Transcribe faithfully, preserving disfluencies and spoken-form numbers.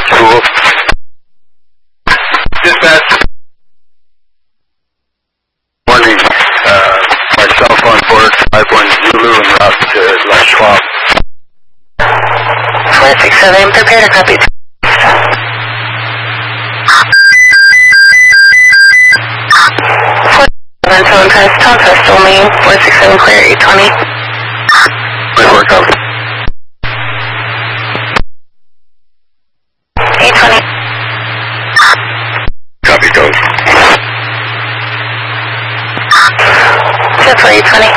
Cool. Dispatch. Morning. Uh, my cell phone board five one Zulu en route to La Schwab. four six seven, prepare to copy. four six seven, tone test, tone test only, four six seven, clear, eight twenty. Good work, over. eight twenty. Copy, code. That's for eight twenty.